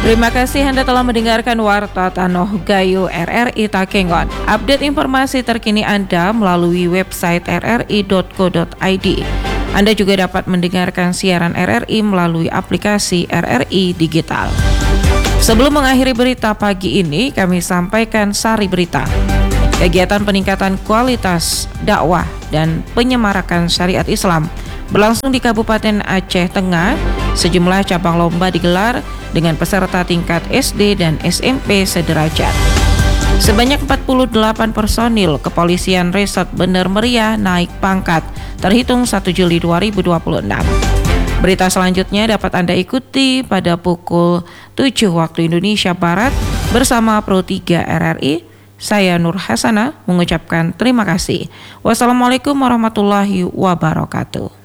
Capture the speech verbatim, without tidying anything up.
Terima kasih Anda telah mendengarkan Warta Tanoh Gayo R R I Takengon. Update informasi terkini Anda melalui website r r i dot co dot i d. Anda juga dapat mendengarkan siaran R R I melalui aplikasi R R I Digital. Sebelum mengakhiri berita pagi ini, kami sampaikan sari berita. Kegiatan peningkatan kualitas dakwah dan penyemarakan syariat Islam berlangsung di Kabupaten Aceh Tengah. Sejumlah cabang lomba digelar dengan peserta tingkat S D dan S M P sederajat. Sebanyak empat puluh delapan personil Kepolisian Resort Bener Meriah naik pangkat terhitung satu Juli dua ribu dua puluh enam. Berita selanjutnya dapat Anda ikuti pada pukul tujuh waktu Indonesia Barat bersama Pro tiga R R I. Saya Nur Hasanah mengucapkan terima kasih. Wassalamualaikum warahmatullahi wabarakatuh.